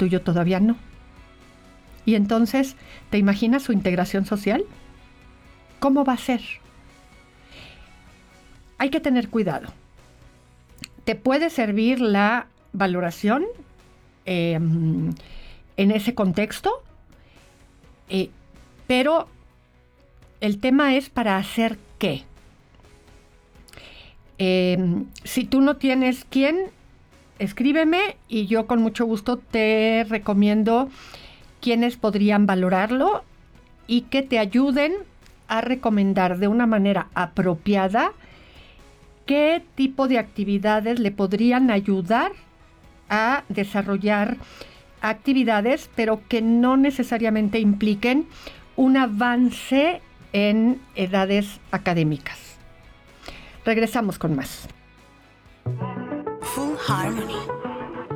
tuyo todavía no. Y entonces, ¿te imaginas su integración social? ¿Cómo va a ser? Hay que tener cuidado. Te puede servir la valoración en ese contexto, pero el tema es para hacer qué. Si tú no tienes quién, escríbeme y yo con mucho gusto te recomiendo quienes podrían valorarlo y que te ayuden a recomendar de una manera apropiada qué tipo de actividades le podrían ayudar a desarrollar actividades, pero que no necesariamente impliquen un avance en edades académicas. Regresamos con más. Full Harmony.